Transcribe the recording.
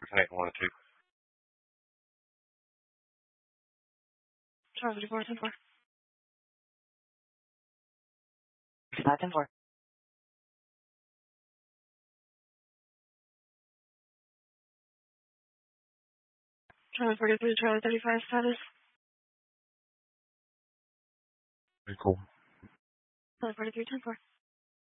Connect 1 and 2. Charlie 4, 10 4. 5 10 4. Charlie 43, Charlie 35, status. Very cool. Charlie 43, 10 4.